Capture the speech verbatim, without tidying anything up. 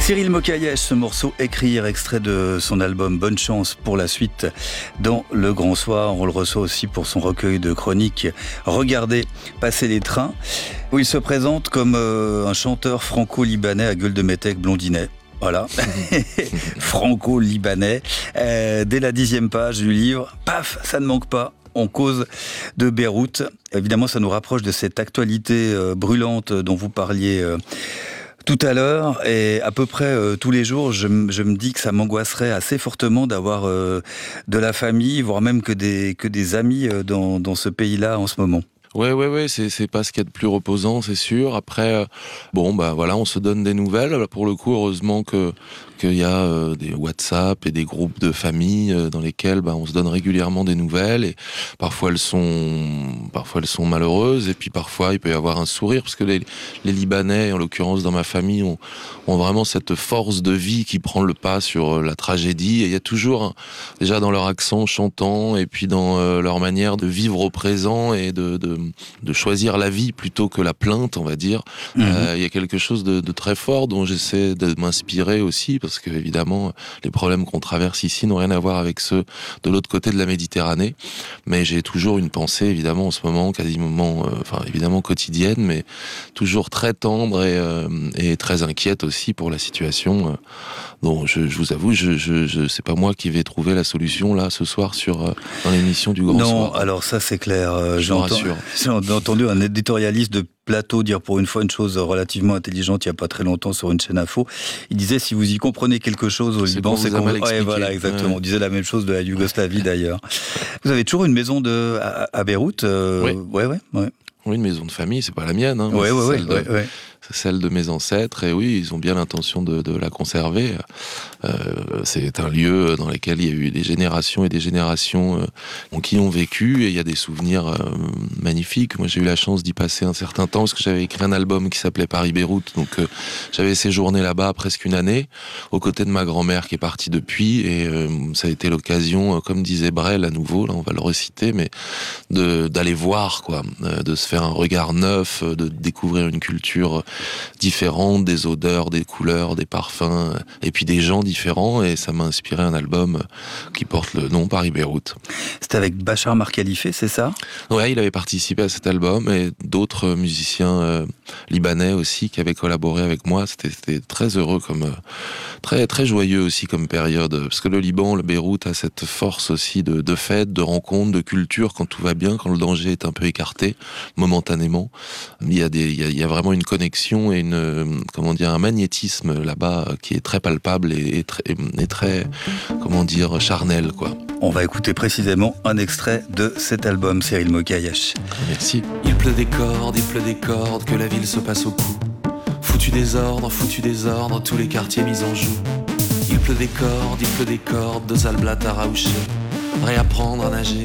Cyril Mokayesh, ce morceau Écrire, extrait de son album Bonne chance pour la suite dans Le Grand Soir. On le reçoit aussi pour son recueil de chroniques Regardez passer les trains, où il se présente comme euh, un chanteur franco-libanais à gueule de métèque blondinet. Voilà, franco-libanais. Euh, dès la dixième page du livre, paf, ça ne manque pas. On cause de Beyrouth. Évidemment, ça nous rapproche de cette actualité euh, brûlante dont vous parliez euh, tout à l'heure. Et à peu près euh, tous les jours, je, m- je me dis que ça m'angoisserait assez fortement d'avoir euh, de la famille, voire même que des, que des amis euh, dans, dans ce pays-là en ce moment. Ouais, ouais, ouais, c'est, c'est pas ce qu'il y a de plus reposant, c'est sûr. Après, euh, bon, bah voilà, on se donne des nouvelles. Pour le coup, heureusement que qu'il y a euh, des WhatsApp et des groupes de famille euh, dans lesquels bah, on se donne régulièrement des nouvelles. Et parfois elles sont, parfois elles sont malheureuses, et puis parfois il peut y avoir un sourire, parce que les, les Libanais, en l'occurrence dans ma famille, ont, ont vraiment cette force de vie qui prend le pas sur la tragédie. Et il y a toujours, hein, déjà dans leur accent chantant, et puis dans euh, leur manière de vivre au présent et de, de de choisir la vie plutôt que la plainte, on va dire. Mmh. Euh, il y a quelque chose de, de très fort dont j'essaie de m'inspirer aussi, parce que évidemment les problèmes qu'on traverse ici n'ont rien à voir avec ceux de l'autre côté de la Méditerranée. Mais j'ai toujours une pensée, évidemment, en ce moment, quasiment, euh, enfin évidemment quotidienne, mais toujours très tendre et, euh, et très inquiète aussi pour la situation. Euh, dont je, je vous avoue, je, je, je, c'est pas moi qui vais trouver la solution là ce soir sur euh, dans l'émission du Grand non, Soir. Non, alors ça c'est clair. Euh, je vous rassure. J'ai entendu un éditorialiste de plateau dire pour une fois une chose relativement intelligente il n'y a pas très longtemps sur une chaîne info. Il disait si vous y comprenez quelque chose au c'est Liban, c'est qu'on vous... ouais, voilà, exactement. Ouais. On disait la même chose de la Yougoslavie d'ailleurs. Vous avez toujours une maison de à, à Beyrouth euh... Oui. Ouais, ouais, ouais. Oui, une maison de famille, c'est pas la mienne. Hein, ouais, c'est, ouais, celle ouais, de, ouais. c'est celle de mes ancêtres. Et oui, ils ont bien l'intention de, de la conserver. Euh, c'est un lieu dans lequel il y a eu des générations et des générations euh, qui ont vécu. Et il y a des souvenirs euh, magnifiques. Moi, j'ai eu la chance d'y passer un certain temps parce que j'avais écrit un album qui s'appelait Paris-Beyrouth. Donc, euh, j'avais séjourné là-bas presque une année, aux côtés de ma grand-mère qui est partie depuis. Et euh, ça a été l'occasion, comme disait Brel à nouveau, là, on va le reciter, mais de, d'aller voir, quoi, de se faire un regard neuf, de découvrir une culture différente, des odeurs, des couleurs, des parfums, et puis des gens différents, et ça m'a inspiré un album qui porte le nom Paris-Beyrouth. C'était avec Bachar Mar Khalife, c'est ça ? Ouais, il avait participé à cet album, et d'autres musiciens euh, libanais aussi qui avaient collaboré avec moi. C'était, c'était très heureux, comme euh, très très joyeux aussi comme période, parce que le Liban, le Beyrouth a cette force aussi de, de fête, de rencontre, de culture quand tout va bien, quand le danger est un peu écarté momentanément. Il y a des, il y a, il y a vraiment une connexion et une, comment dire, un magnétisme là-bas qui est très palpable et, et, très, et très, comment dire, charnel, quoi. On va écouter précisément un extrait de cet album, Cyril Mokayesh. Merci. Il pleut des cordes, il pleut des cordes, que la ville se passe au cou. Foutu désordre, foutu désordre, tous les quartiers mis en joue. Il pleut des cordes, il pleut des cordes, deux alblattes à raoucher. Réapprendre à nager,